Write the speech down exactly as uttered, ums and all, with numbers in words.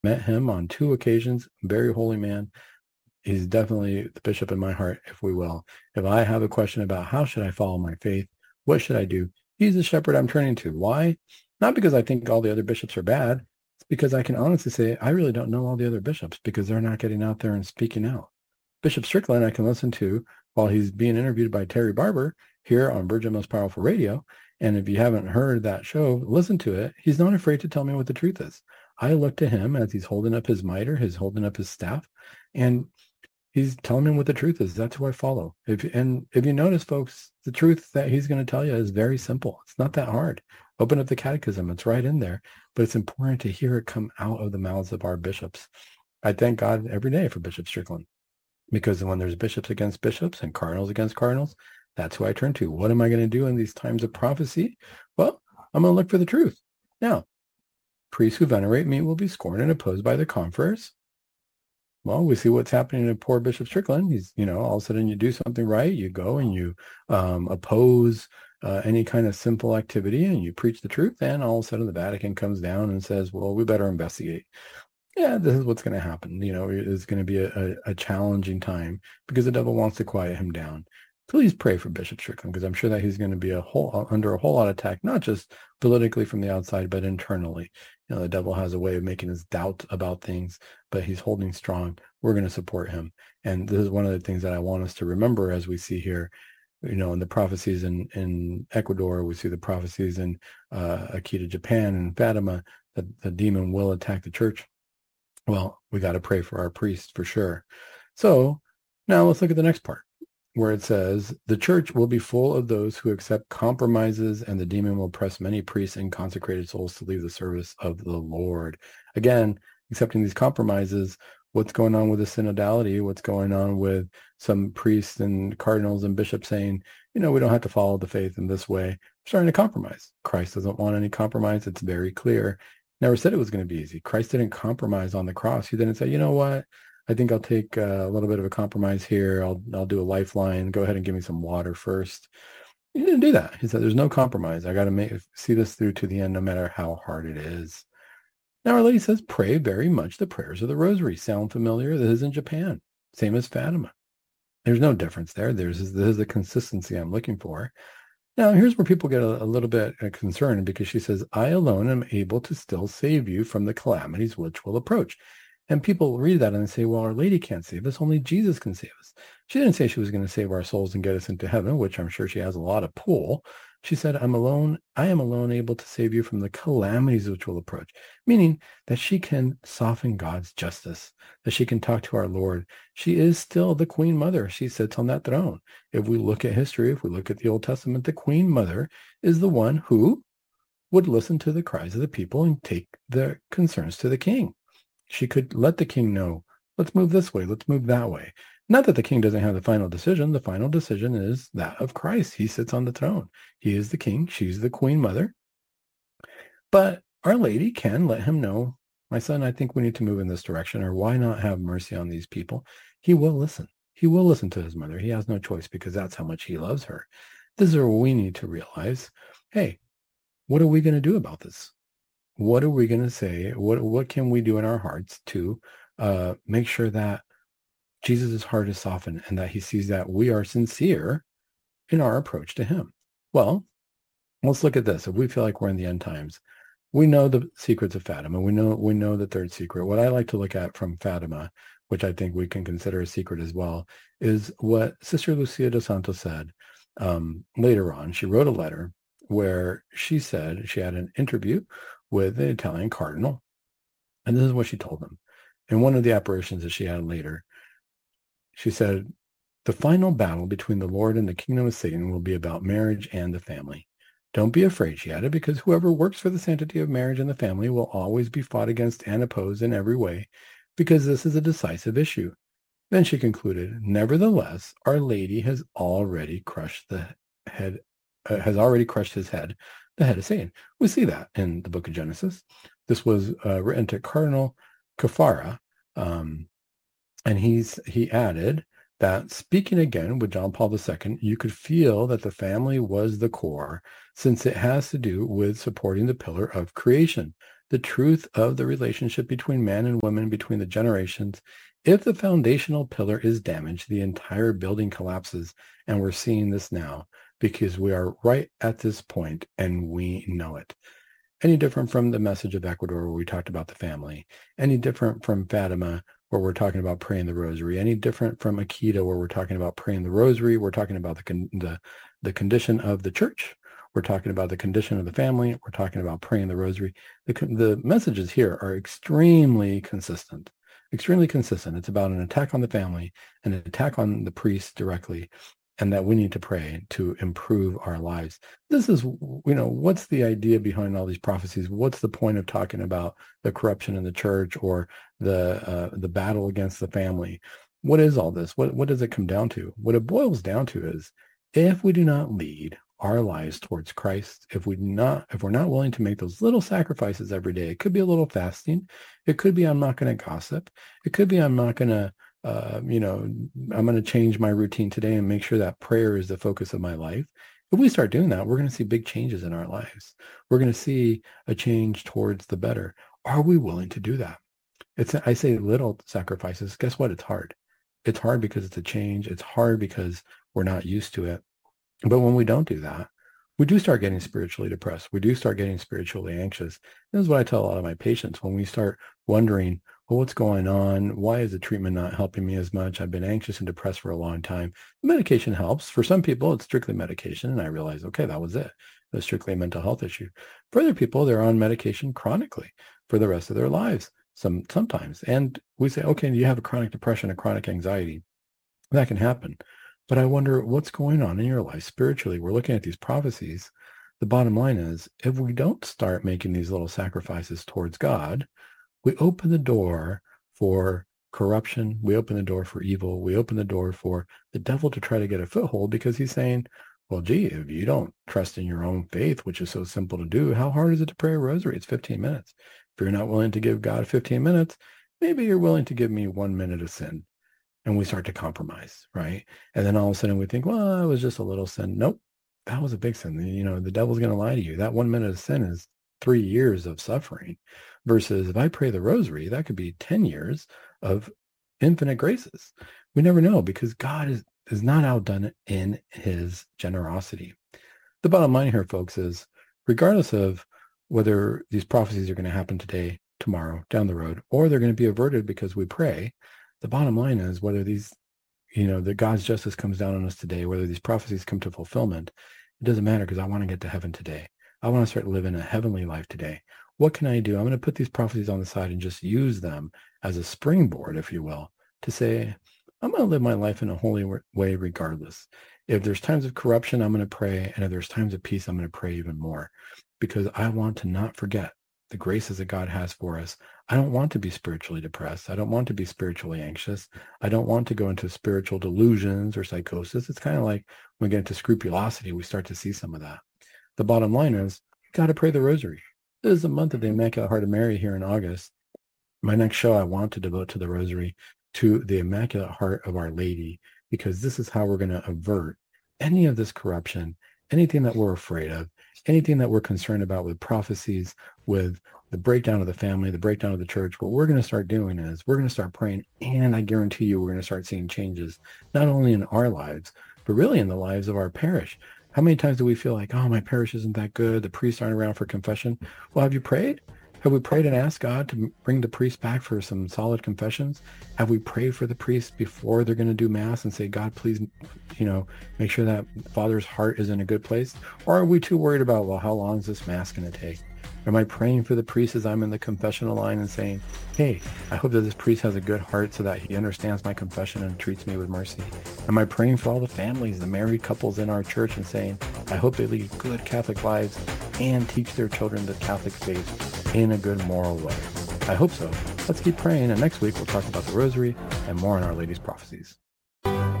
met him on two occasions, very holy man. He's definitely the bishop in my heart, if we will. If I have a question about how should I follow my faith, what should I do? He's the shepherd I'm turning to. Why? Not because I think all the other bishops are bad. It's because I can honestly say I really don't know all the other bishops because they're not getting out there and speaking out. Bishop Strickland I can listen to while he's being interviewed by Terry Barber here on Virgin Most Powerful Radio. And if you haven't heard that show, listen to it. He's not afraid to tell me what the truth is. I look to him as he's holding up his mitre, he's holding up his staff, and he's telling me what the truth is. That's who I follow. If and if you notice, folks, the truth that he's going to tell you is very simple. It's not that hard. Open up the catechism. It's right in there. But it's important to hear it come out of the mouths of our bishops. I thank God every day for Bishop Strickland, because when there's bishops against bishops and cardinals against cardinals, that's who I turn to. What am I going to do in these times of prophecy? Well, I'm going to look for the truth. Now, priests who venerate me will be scorned and opposed by the confreres. Well, we see what's happening to poor Bishop Strickland. He's, you know, all of a sudden you do something right, you go and you um, oppose uh, any kind of simple activity and you preach the truth, and all of a sudden the Vatican comes down and says, well, we better investigate. Yeah, this is what's going to happen. You know, it's going to be a, a, a challenging time because the devil wants to quiet him down. Please pray for Bishop Strickland, because I'm sure that he's going to be a whole under a whole lot of attack, not just politically from the outside, but internally. You know, the devil has a way of making us doubt about things, but he's holding strong. We're going to support him. And this is one of the things that I want us to remember as we see here, you know, in the prophecies in, in Ecuador, we see the prophecies in uh, Akita, Japan, and Fatima, that the demon will attack the church. Well, we got to pray for our priests for sure. So now let's look at the next part, where it says, the church will be full of those who accept compromises, and the demon will press many priests and consecrated souls to leave the service of the Lord. Again, accepting these compromises, what's going on with the synodality, what's going on with some priests and cardinals and bishops saying, you know, we don't have to follow the faith in this way, starting to compromise. Christ doesn't want any compromise. It's very clear. Never said it was going to be easy. Christ didn't compromise on the cross. He didn't say, you know what, I think I'll take a little bit of a compromise here. I'll I'll do a lifeline. Go ahead and give me some water first. He didn't do that. He said, there's no compromise. I got to make see this through to the end, no matter how hard it is. Now, Our Lady says, pray very much the prayers of the Rosary. Sound familiar? This is in Japan. Same as Fatima. There's no difference there. There's this is the consistency I'm looking for. Now, here's where people get a, a little bit concerned, because she says, I alone am able to still save you from the calamities which will approach. And people read that and they say, well, Our Lady can't save us. Only Jesus can save us. She didn't say she was going to save our souls and get us into heaven, which I'm sure she has a lot of pull. She said, I'm alone. I am alone able to save you from the calamities which will approach, meaning that she can soften God's justice, that she can talk to our Lord. She is still the Queen Mother. She sits on that throne. If we look at history, if we look at the Old Testament, the Queen Mother is the one who would listen to the cries of the people and take their concerns to the king. She could let the king know, let's move this way, let's move that way. Not that the king doesn't have the final decision. The final decision is that of Christ. He sits on the throne. He is the king. She's the Queen Mother. But Our Lady can let him know, my son, I think we need to move in this direction, or why not have mercy on these people? He will listen. He will listen to his mother. He has no choice, because that's how much he loves her. This is where we need to realize, hey, what are we going to do about this? What are we going to say? What what can we do in our hearts to uh, make sure that Jesus' heart is softened and that he sees that we are sincere in our approach to him? Well, let's look at this. If we feel like we're in the end times, we know the secrets of Fatima. We know we know the third secret. What I like to look at from Fatima, which I think we can consider a secret as well, is what Sister Lucia dos Santos said um, later on. She wrote a letter where she said she had an interview with the Italian cardinal, and this is what she told him. In one of the apparitions that she had later, she said, the final battle between the Lord and the kingdom of Satan will be about marriage and the family. Don't be afraid, she added, because whoever works for the sanctity of marriage and the family will always be fought against and opposed in every way, because this is a decisive issue. Then she concluded, nevertheless, Our Lady has already crushed the head, uh, has already crushed his head, the head of Satan. We see that in the book of Genesis. This was uh, written to Cardinal Caffarra, um, and he's he added that, speaking again with John Paul the Second, you could feel that the family was the core, since it has to do with supporting the pillar of creation. the truth of the relationship between man and woman, between the generations. If the foundational pillar is damaged, the entire building collapses. And we're seeing this now because we are right at this point and we know it. Any different from the message of Ecuador where we talked about the family? Any different from Fatima where we're talking about praying the rosary? Any different from Akita where we're talking about praying the rosary? We're talking about the con- the, the condition of the church. We're talking about the condition of the family. We're talking about praying the rosary. The, the messages here are extremely consistent, extremely consistent. It's about an attack on the family, an attack on the priest directly, and that we need to pray to improve our lives. This is, you know, what's the idea behind all these prophecies? What's the point of talking about the corruption in the church or the uh, the battle against the family? What is all this? What what does it come down to? What it boils down to is, if we do not lead our lives towards Christ, if we not, if we're not willing to make those little sacrifices every day, it could be a little fasting. It could be I'm not going to gossip. It could be I'm not going to Uh, you know, I'm going to change my routine today and make sure that prayer is the focus of my life. If we start doing that, we're going to see big changes in our lives. We're going to see a change towards the better. Are we willing to do that? It's, I say little sacrifices. Guess what? It's hard. It's hard because it's a change. It's hard because we're not used to it. But when we don't do that, we do start getting spiritually depressed. We do start getting spiritually anxious. This is what I tell a lot of my patients when we start wondering, well, what's going on? Why is the treatment not helping me as much? I've been anxious and depressed for a long time. Medication helps. For some people, it's strictly medication. And I realize, okay, that was it. It was strictly a mental health issue. For other people, they're on medication chronically for the rest of their lives, some sometimes. And we say, okay, you have a chronic depression, a chronic anxiety. That can happen. But I wonder what's going on in your life spiritually. We're looking at these prophecies. The bottom line is, if we don't start making these little sacrifices towards God, we open the door for corruption. We open the door for evil. We open the door for the devil to try to get a foothold because he's saying, well, gee, if you don't trust in your own faith, which is so simple to do, how hard is it to pray a rosary? It's fifteen minutes. If you're not willing to give God fifteen minutes, maybe you're willing to give me one minute of sin. And we start to compromise, right? And then all of a sudden we think, well, it was just a little sin. Nope, that was a big sin. You know, the devil's going to lie to you. That one minute of sin is three years of suffering. Versus if I pray the rosary, that could be ten years of infinite graces. We never know because God is, is not outdone in his generosity. The bottom line here, folks, is regardless of whether these prophecies are going to happen today, tomorrow, down the road, or they're going to be averted because we pray, the bottom line is whether these, you know, that God's justice comes down on us today, whether these prophecies come to fulfillment, it doesn't matter because I want to get to heaven today. I want to start living a heavenly life today. What can I do? I'm going to put these prophecies on the side and just use them as a springboard, if you will, to say, I'm going to live my life in a holy way regardless. If there's times of corruption, I'm going to pray. And if there's times of peace, I'm going to pray even more because I want to not forget the graces that God has for us. I don't want to be spiritually depressed. I don't want to be spiritually anxious. I don't want to go into spiritual delusions or psychosis. It's kind of like when we get into scrupulosity, we start to see some of that. The bottom line is you got to pray the rosary. This is the month of the Immaculate Heart of Mary here in August. My next show, I want to devote to the rosary, to the Immaculate Heart of Our Lady, because this is how we're going to avert any of this corruption, anything that we're afraid of, anything that we're concerned about with prophecies, with the breakdown of the family, the breakdown of the church. What we're going to start doing is we're going to start praying, and I guarantee you we're going to start seeing changes, not only in our lives, but really in the lives of our parish. How many times do we feel like, oh, my parish isn't that good, the priests aren't around for confession? Well, have you prayed? Have we prayed and asked God to bring the priest back for some solid confessions? Have we prayed for the priests before they're going to do Mass and say, God, please, you know, make sure that Father's heart is in a good place? Or are we too worried about, well, how long is this Mass going to take? Am I praying for the priest as I'm in the confessional line and saying, hey, I hope that this priest has a good heart so that he understands my confession and treats me with mercy? Am I praying for all the families, the married couples in our church and saying, I hope they lead good Catholic lives and teach their children the Catholic faith in a good moral way? I hope so. Let's keep praying, and next week we'll talk about the Rosary and more on Our Lady's prophecies.